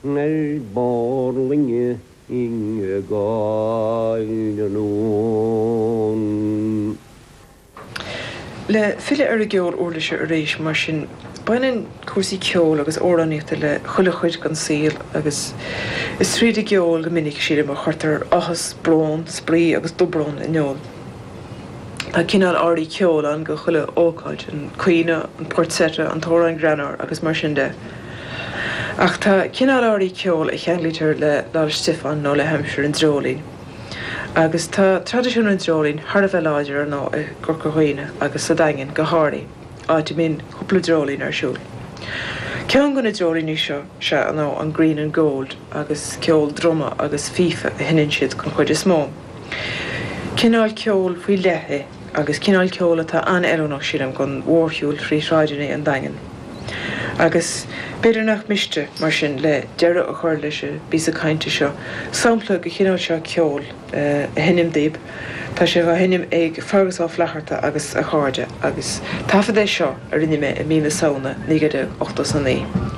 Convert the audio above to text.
borlinge inge gailen Le fille ar geol orlische rééis mar sin bainen cuasí ceol agus óraníta le chuile gan síl agus is tríide geol go minic siad mar chuirtar achas brón, sprí agus dobrón in neol. Tá cinál áirí ceol an go chuile ócáid an cuoine an portseta an tóra an granar agus mar sin de. Ach tá cinál áirí ceol a cheanglítar le lá Stefan nó le Hampshire an drolín. Agus tá tradiisiún an drolín har a bheith láidir ar ná i gcurcahoine agus sa daingin go háirí áit mín cúpla drolín ar siúl. Ceann gona drolíní seo se an ná an green and gold agus ceol droma agus FIFA a hinin siad chun chuid is mó. Cinál ceol faoi lethe agus cinál ceol atá an erónach siadam gon mhórthúil tríráidirna an daingin. Agus beidir nach miste mar sin le deire a chuir leis bís a cainte seo. Sampla go cinál seo ceol a hinim díb, tá sé bh hinim ag fargus á flecharta agus a cháde agus tafad é seo a rinne me a mína saona 9 8 san 9.